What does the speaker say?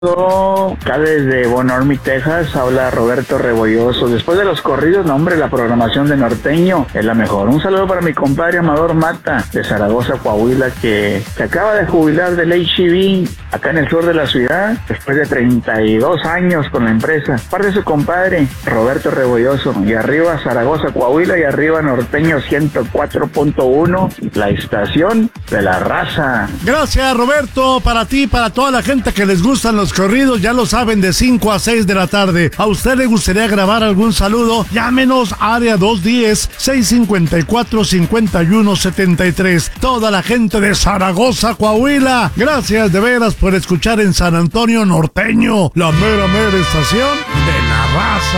Acá desde Bonormi, Texas, habla Roberto Rebolloso. Después de los corridos, no hombre, la programación de Norteño es la mejor. Un saludo para mi compadre Amador Mata, de Zaragoza, Coahuila, que se acaba de jubilar del H-E-B acá en el sur de la ciudad, después de 32 años con la empresa. Parte de su compadre, Roberto Rebolloso. Y arriba Zaragoza, Coahuila, y arriba Norteño 104.1, la estación de la raza. Gracias, Roberto, para ti, para toda la gente que les gustan los corridos, ya lo saben, de 5 a 6 de la tarde. ¿A usted le gustaría grabar algún saludo? Llámenos, área 210-654-5173. Toda la gente de Zaragoza, Coahuila, gracias de veras por escuchar en San Antonio Norteño, la mera estación de la raza.